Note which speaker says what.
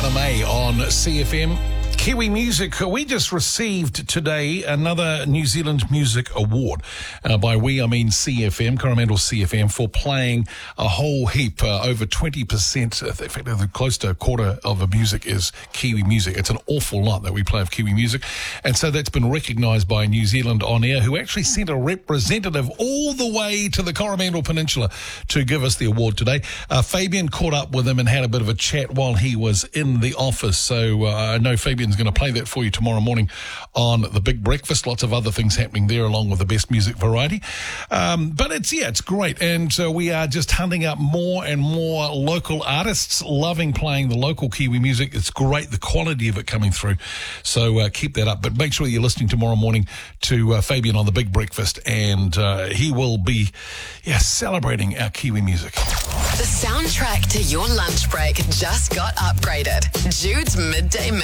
Speaker 1: LMA on CFM. Kiwi Music, we just received today another New Zealand Music Award. By we, I mean CFM, Coromandel CFM, for playing a whole heap. Over 20%, in fact, close to a quarter of the music is Kiwi music. It's an awful lot that we play of Kiwi music. And so that's been recognised by New Zealand On Air, who actually sent a representative all the way to the Coromandel Peninsula to give us the award today. Fabian caught up with him and had a bit of a chat while he was in the office. So I know Fabian's going to play that for you tomorrow morning on The Big Breakfast. Lots of other things happening there along with the best music variety. But it's great. And we are just hunting up more and more local artists, loving playing the local Kiwi music. It's great, the quality of it coming through. So keep that up. But make sure you're listening tomorrow morning to Fabian on The Big Breakfast. And he will be celebrating our Kiwi music.
Speaker 2: The soundtrack to your lunch break just got upgraded. Jude's Midday